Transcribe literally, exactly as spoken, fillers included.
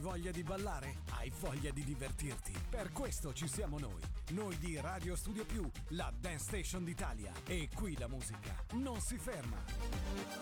voglia di ballare? Hai voglia di divertirti? Per questo ci siamo noi. Noi di Radio Studio Più, la Dance Station d'Italia. E qui la musica non si ferma.